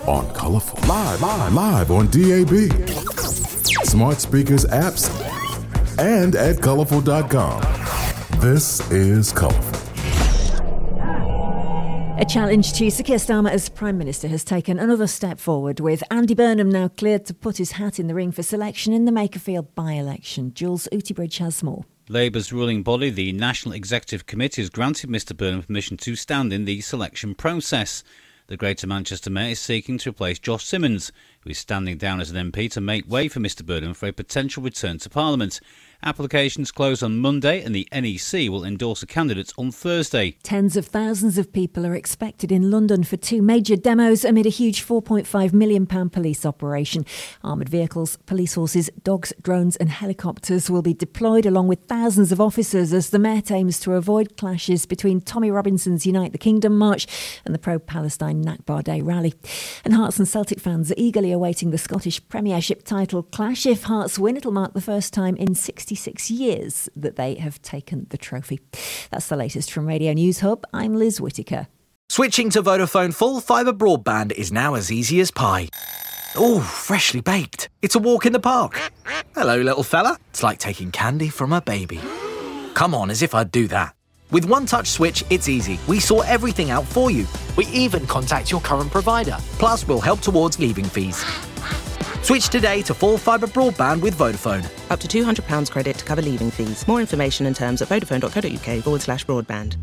on Colorful. Live on DAB. Smart speakers, apps, and at colorful.com. This is Colorful. A challenge to Sir Keir Starmer as Prime Minister has taken another step forward, with Andy Burnham now cleared to put his hat in the ring for selection in the Makerfield by-election. Jules Outibridge has more. Labour's ruling body, the National Executive Committee, has granted Mr Burnham permission to stand in the selection process. The Greater Manchester Mayor is seeking to replace Josh Simmons, who is standing down as an MP to make way for Mr Burnham for a potential return to Parliament. Applications close on Monday and the NEC will endorse a candidate on Thursday. Tens of thousands of people are expected in London for two major demos amid a huge £4.5 million police operation. Armoured vehicles, police horses, dogs, drones and helicopters will be deployed along with thousands of officers as the Met aims to avoid clashes between Tommy Robinson's Unite the Kingdom March and the pro-Palestine Nakba Day rally. And Hearts and Celtic fans are eagerly awaiting the Scottish Premiership title clash. If Hearts win, it'll mark the first time in 66 years that they have taken the trophy. That's the latest from Radio News Hub. I'm Liz Whittaker. Switching to Vodafone full fibre broadband is now as easy as pie. Ooh, freshly baked. It's a walk in the park. Hello, little fella. It's like taking candy from a baby. Come on, as if I'd do that. With One Touch Switch, it's easy. We sort everything out for you. We even contact your current provider. Plus, we'll help towards leaving fees. Switch today to full fibre broadband with Vodafone. Up to £200 credit to cover leaving fees. More information and terms at vodafone.co.uk/broadband.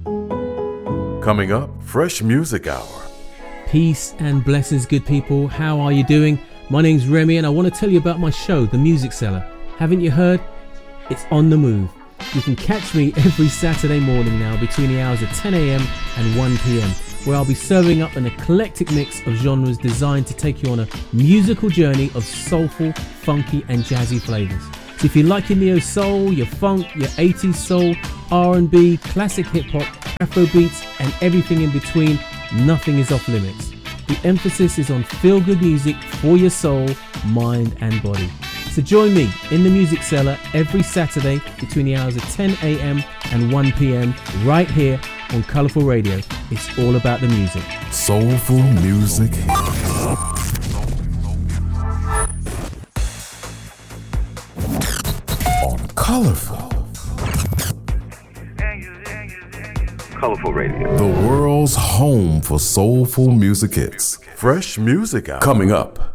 Coming up, Fresh Music Hour. Peace and blessings, good people. How are you doing? My name's Remy and I want to tell you about my show, The Music Cellar. Haven't you heard? It's on the move. You can catch me every Saturday morning now between the hours of 10 a.m. and 1 p.m, where I'll be serving up an eclectic mix of genres designed to take you on a musical journey of soulful, funky and jazzy flavours. So if you like your neo soul, your funk, your 80s soul, R&B, classic hip-hop, Afro beats and everything in between, nothing is off limits. The emphasis is on feel-good music for your soul, mind and body. So join me in the Music Cellar every Saturday between the hours of 10 a.m. and 1 p.m. right here on Colourful Radio. It's all about the music. Soulful music. On Colourful. Colourful Radio. The world's home for soulful music hits. Fresh Music Hour. Coming up.